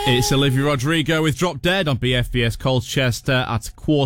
It's Olivia Rodrigo with Drop Dead on BFBS Colchester at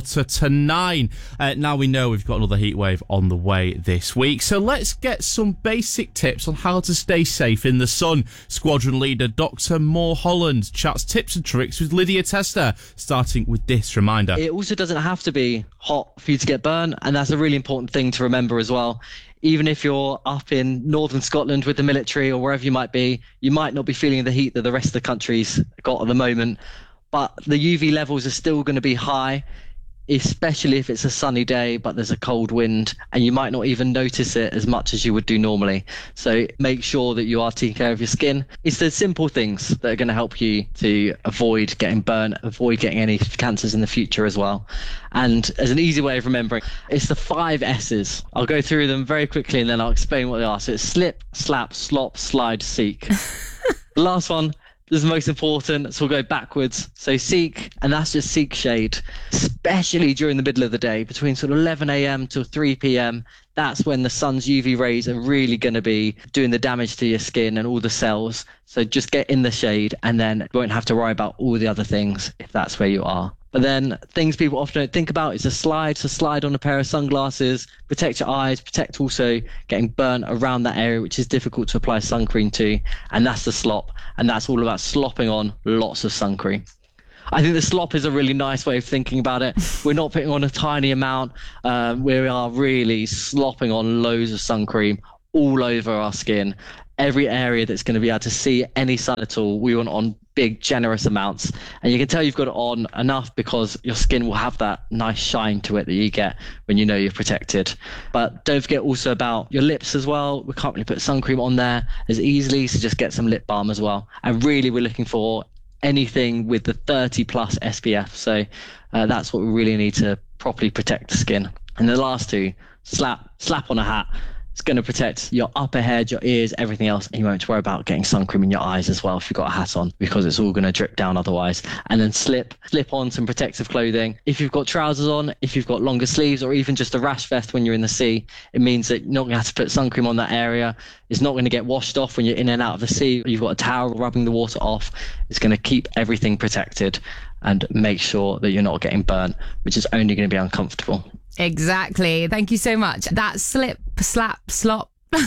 8:45. Now we know we've got another heatwave on the way this week, so let's get some basic tips on how to stay safe in the sun. Squadron leader Dr. Moore Holland chats tips and tricks with Lydia Tester, starting with this reminder. It also doesn't have to be hot for you to get burned, and that's a really important thing to remember as well. Even if you're up in northern Scotland with the military or wherever you might be, you might not be feeling the heat that the rest of the country's got at the moment. But the UV levels are still going to be high, especially if it's a sunny day, but there's a cold wind, and you might not even notice it as much as you would do normally. So make sure that you are taking care of your skin. It's the simple things that are going to help you to avoid getting burnt, avoid getting any cancers in the future as well. And as an easy way of remembering, it's the 5 S's. I'll go through them very quickly and then I'll explain what they are. So it's slip, slap, slop, slide, seek. The last one is the most important, so we'll go backwards. So seek, and that's just seek shade, especially during the middle of the day, between sort of 11 a.m. till 3 p.m. That's when the sun's UV rays are really going to be doing the damage to your skin and all the cells. So just get in the shade, and then you won't have to worry about all the other things if that's where you are. But then things people often don't think about is a slide. So slide on a pair of sunglasses, protect your eyes, protect also getting burnt around that area, which is difficult to apply sun cream to. And that's the slop. And that's all about slopping on lots of sun cream. I think the slop is a really nice way of thinking about it. We're not putting on a tiny amount. We are really slopping on loads of sun cream all over our skin. Every area that's going to be able to see any sun at all, we want on big, generous amounts. And you can tell you've got it on enough because your skin will have that nice shine to it that you get when you know you're protected. But don't forget also about your lips as well. We can't really put sun cream on there as easily, so just get some lip balm as well. And really, we're looking for anything with the 30 plus SPF. So that's what we really need to properly protect the skin. And the last two, slap on a hat. It's going to protect your upper head, your ears, everything else. And you won't have to worry about getting sun cream in your eyes as well if you've got a hat on, because it's all going to drip down otherwise. And then slip on some protective clothing. If you've got trousers on, if you've got longer sleeves, or even just a rash vest when you're in the sea, it means that you're not going to have to put sun cream on that area. It's not going to get washed off when you're in and out of the sea. You've got a towel rubbing the water off. It's going to keep everything protected and make sure that you're not getting burnt, which is only going to be uncomfortable. Exactly. Thank you so much. That slip, slap, slop.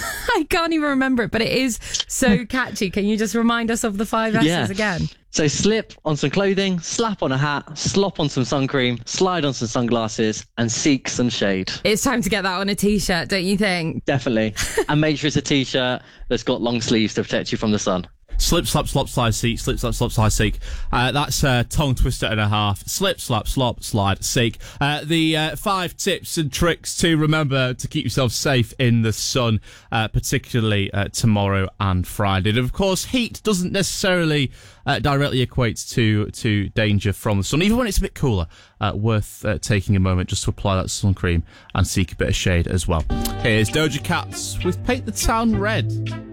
I can't even remember it, but it is so catchy. Can you just remind us of the 5 S's again? So slip on some clothing, slap on a hat, slop on some sun cream, slide on some sunglasses, and seek some shade. It's time to get that on a t-shirt, don't you think? Definitely. And make sure it's a t-shirt that's got long sleeves to protect you from the sun. Slip, slap, slop, slide, seek. Slip, slap, slop, slide, seek. That's tongue twister and a half. Slip, slap, slop, slide, seek. The 5 tips and tricks to remember to keep yourself safe in the sun, particularly tomorrow and Friday. And of course, heat doesn't necessarily directly equate to danger from the sun. Even when it's a bit cooler, worth taking a moment just to apply that sun cream and seek a bit of shade as well. Here's Doja Cat with Paint the Town Red.